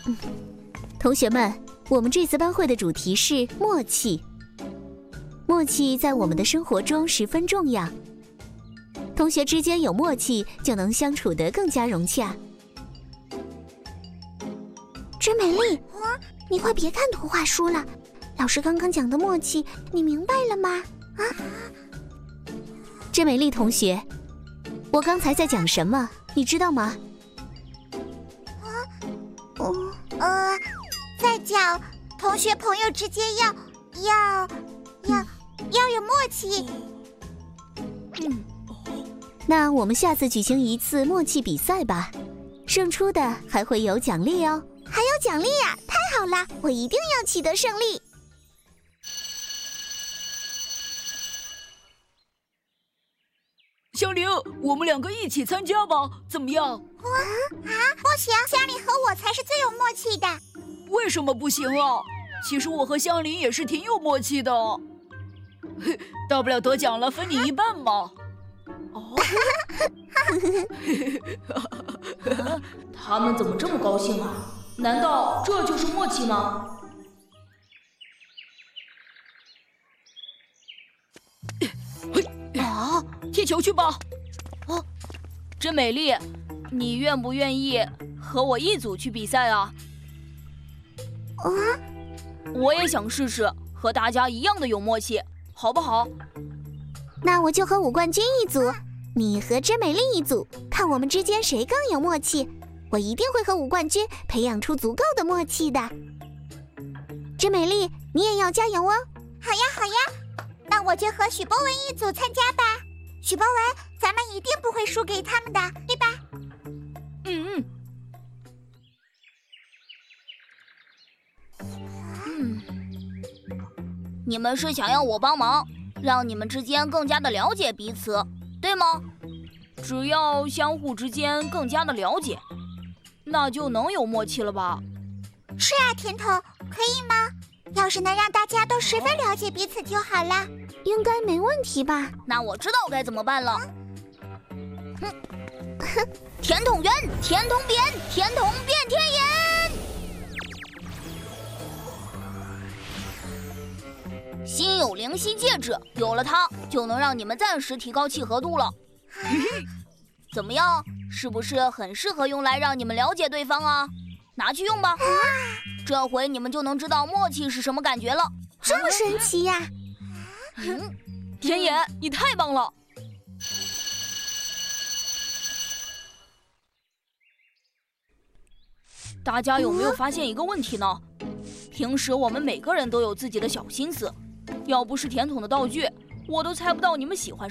同学们，我们这次班会的主题是默契。默契在我们的生活中十分重要，同学之间有默契，就能相处得更加融洽。 真美丽，你快别看图画书了，老师刚刚讲的默契，你明白了吗？ 真美丽同学，我刚才在讲什么，你知道吗？ 在讲同学朋友之间要有默契。 那我们下次举行一次默契比赛吧，胜出的还会有奖励哦。 还有奖励呀，太好了，我一定要取得胜利。 香菱，我们两个一起参加吧，怎么样？ 不行，香菱和我才是最有默契的。 为什么不行啊？其实我和香菱也是挺有默契的。大不了得奖了，分你一半嘛。 他们怎么这么高兴啊？难道这就是默契吗？ 踢球去吧。 真美丽，你愿不愿意和我一组去比赛啊？我也想试试和大家一样的有默契，好不好？ 那我就和武冠军一组，你和真美丽一组，看我们之间谁更有默契。我一定会和武冠军培养出足够的默契的。真美丽，你也要加油哦！好呀，那我就和许博文一组参加吧。许博文，咱们一定不会输给他们的，对吧？ 你们是想要我帮忙，让你们之间更加的了解彼此，对吗？ 只要相互之间更加的了解，那就能有默契了吧？ 是啊，甜筒，可以吗？要是能让大家都十分了解彼此就好了，应该没问题吧？ 那我知道该怎么办了。甜筒圆，甜筒扁，甜筒变天眼。心有灵犀戒指，有了它就能让你们暂时提高契合度了。怎么样？是不是很适合用来让你们了解对方啊？拿去用吧，这回你们就能知道默契是什么感觉了。 这么神奇呀！ 田野，你太棒了！大家有没有发现一个问题呢？平时我们每个人都有自己的小心思，要不是甜筒的道具，我都猜不到你们喜欢